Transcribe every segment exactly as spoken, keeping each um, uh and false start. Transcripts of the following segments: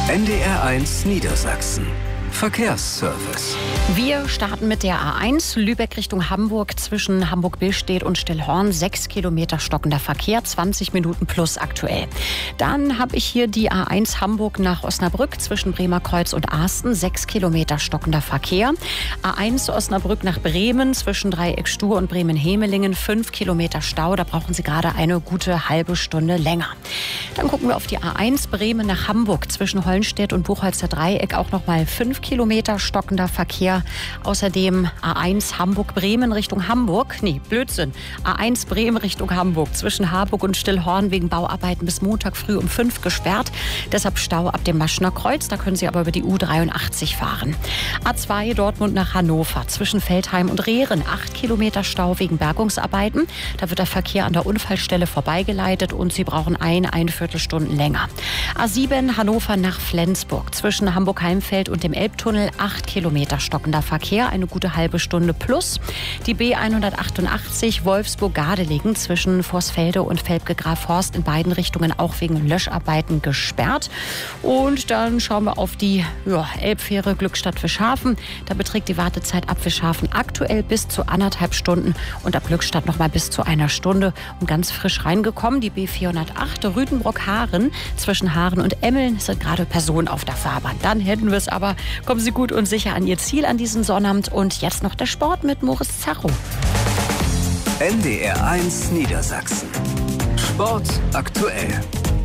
N D R eins Niedersachsen. Verkehrsservice. Wir starten mit der A eins, Lübeck Richtung Hamburg, zwischen Hamburg-Billstedt und Stillhorn. Sechs Kilometer stockender Verkehr, zwanzig Minuten plus aktuell. Dann habe ich hier die A eins Hamburg nach Osnabrück, zwischen Bremerkreuz und Asten. Sechs Kilometer stockender Verkehr. A eins Osnabrück nach Bremen, zwischen Dreieck Stur und Bremen-Hemelingen. Fünf Kilometer Stau, da brauchen Sie gerade eine gute halbe Stunde länger. Dann gucken wir auf die A eins Bremen nach Hamburg, zwischen Hollenstedt und Buchholzer Dreieck. Auch noch mal fünf Kilometer stockender Verkehr. Außerdem A eins Hamburg-Bremen Richtung Hamburg. Nee, Blödsinn. A eins Bremen Richtung Hamburg. Zwischen Harburg und Stillhorn wegen Bauarbeiten bis Montag früh um fünf gesperrt. Deshalb Stau ab dem Maschner Kreuz. Da können Sie aber über die U dreiundachtzig fahren. A zwei Dortmund nach Hannover. Zwischen Veltheim und Rehren. Acht Kilometer Stau wegen Bergungsarbeiten. Da wird der Verkehr an der Unfallstelle vorbeigeleitet und Sie brauchen ein, eine Viertelstunde länger. A sieben Hannover nach Flensburg. Zwischen Hamburg-Heimfeld und dem Elbtunnel. Acht Kilometer stockender Verkehr, eine gute halbe Stunde plus. Die B hundertachtundachtzig Wolfsburg-Gardelegen zwischen Vorsfelde und Velpke-Grafhorst in beiden Richtungen auch wegen Löscharbeiten gesperrt. Und dann schauen wir auf die ja, Elbfähre Glückstadt-Fischhafen. Da beträgt die Wartezeit ab Fischhafen aktuell bis zu anderthalb Stunden und ab Glückstadt noch mal bis zu einer Stunde. Und ganz frisch reingekommen, die B vierhundertacht Rüdenbrock-Haaren. Zwischen Haaren und Emmeln sind gerade Personen auf der Fahrbahn. Dann hätten wir es aber. Kommen Sie gut und sicher an Ihr Ziel an diesem Sonnabend. Und jetzt noch der Sport mit Moritz Zacho. N D R eins Niedersachsen. Sport aktuell.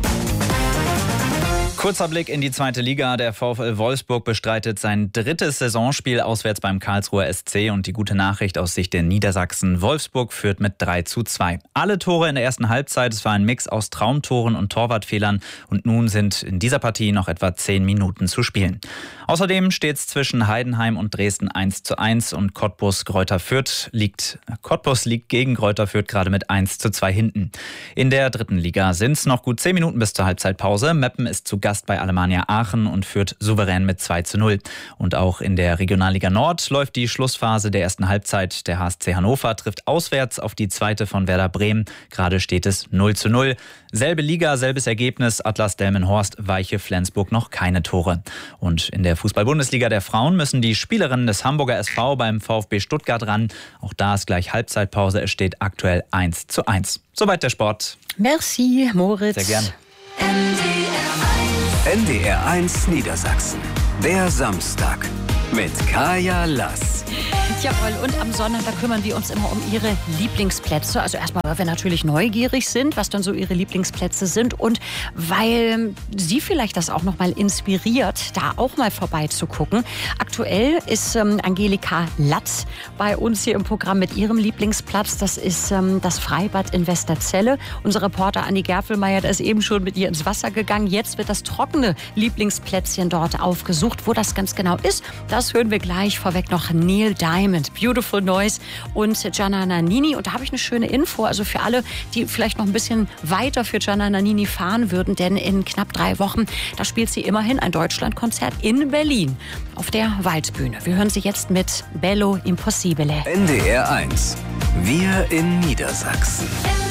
Kurzer Blick in die zweite Liga. Der VfL Wolfsburg bestreitet sein drittes Saisonspiel auswärts beim Karlsruher S C. Und die gute Nachricht aus Sicht der Niedersachsen: Wolfsburg führt mit drei zu zwei. Alle Tore in der ersten Halbzeit. Es war ein Mix aus Traumtoren und Torwartfehlern. Und nun sind in dieser Partie noch etwa zehn Minuten zu spielen. Außerdem steht es zwischen Heidenheim und Dresden eins zu eins. Und Cottbus Greuther Fürth liegt, Cottbus liegt gegen Greuther Fürth gerade mit eins zu zwei hinten. In der dritten Liga sind es noch gut zehn Minuten bis zur Halbzeitpause. Meppen ist zu Gast bei Alemannia Aachen und führt souverän mit zwei zu null. Und auch in der Regionalliga Nord läuft die Schlussphase der ersten Halbzeit. Der H S C Hannover trifft auswärts auf die zweite von Werder Bremen. Gerade steht es null zu null. Selbe Liga, selbes Ergebnis. Atlas Delmenhorst, Weiche Flensburg noch keine Tore. Und in der Fußball-Bundesliga der Frauen müssen die Spielerinnen des Hamburger S V beim VfB Stuttgart ran. Auch da ist gleich Halbzeitpause. Es steht aktuell eins zu eins. Soweit der Sport. Merci, Moritz. Sehr gern. N D R eins Niedersachsen. Der Samstag mit Kaya Lass. Jawohl, und am Sonntag, da kümmern wir uns immer um Ihre Lieblingsplätze. Also erstmal, weil wir natürlich neugierig sind, was dann so Ihre Lieblingsplätze sind. Und weil Sie vielleicht das auch noch mal inspiriert, da auch mal vorbeizugucken. Aktuell ist ähm, Angelika Latz bei uns hier im Programm mit ihrem Lieblingsplatz. Das ist ähm, das Freibad in Westerzelle. Unser Reporter Andi Gerfelmeier, der ist eben schon mit ihr ins Wasser gegangen. Jetzt wird das trockene Lieblingsplätzchen dort aufgesucht. Wo das ganz genau ist, das hören wir gleich. Vorweg noch Neil Diamond, Beautiful Noise und Gianna Nannini. Und da habe ich eine schöne Info, also für alle, die vielleicht noch ein bisschen weiter für Gianna Nannini fahren würden, denn in knapp drei Wochen, da spielt sie immerhin ein Deutschlandkonzert in Berlin auf der Waldbühne. Wir hören sie jetzt mit Bello Impossibile. N D R eins. Wir in Niedersachsen.